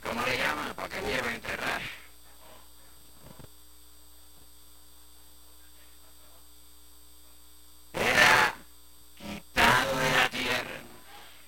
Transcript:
¿Cómo le llaman? ¿Para qué lleva a enterrar?